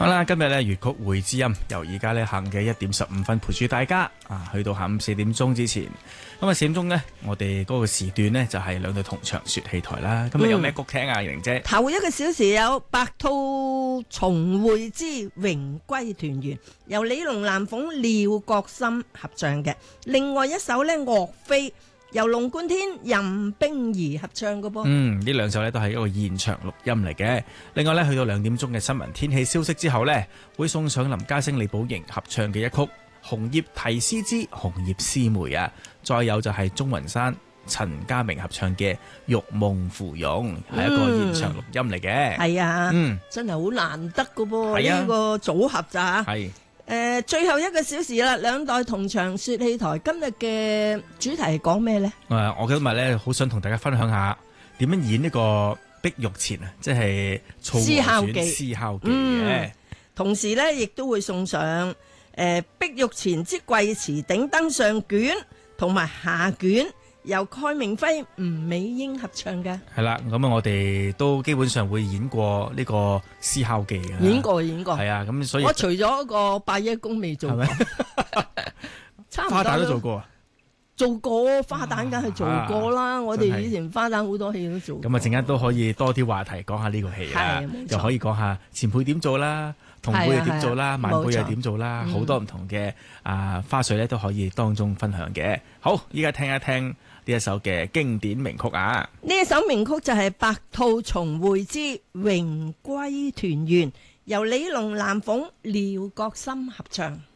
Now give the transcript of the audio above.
好啦，今日咧粵曲會知音由而家咧下午嘅1:15陪住大家去到下午4點鐘之前。咁啊4點鐘呢，我哋嗰個時段呢，就係兩隊同場說戲台啦。今日有咩曲聽啊？玲姐， 頭一個小時有白兔重會之榮歸團圓，由李龍、藍鳳、廖國森合唱嘅。另外一首呢，岳飛，由龍貫天、任冰兒合唱嘅噃。 呢兩首呢都係一個現場錄音嚟嘅。另外呢，去到2點鐘嘅新聞天氣消息之後呢，會送上林家聲、李寶瑩合唱嘅一曲《紅葉題詩之紅葉詩梅》啊。再有就係鍾雲山、陳家明合唱嘅《玉夢芙蓉》，係一個現場錄音嚟嘅。 係啊，真係好難得嘅噃，呢個組合咋。 係最後一個小時啦，兩代同場說戲台，今日嘅主題係講咩呢？ 我今日咧好想同大家分享下點樣演呢個碧玉前啊，即係《 思孝記》 嘅。 同時呢，亦都會送上碧玉前之貴詞頂登上卷同埋下卷，由蓋明輝、吳美英合唱嘅。係啦，咁我哋都基本上會演過呢個《思孝記》嘅。 演過。係啊，咁所以我除咗個拜爺公未做過，差唔多花旦都做過。 做過花旦梗係做過啦，我哋以前花旦好多戲都做過。 咁啊，陣間都可以多啲話題講下呢個戲啊，又可以講下前輩點做啦，同輩又點做啦，晚輩又點做啦，好多唔同嘅花絮咧都可以當中分享嘅。好，依家聽一聽呢一首嘅經典名曲啊！ 呢一首名曲就係《白兔重會之榮歸團圓》，由李龍、藍鳳、廖國森合唱。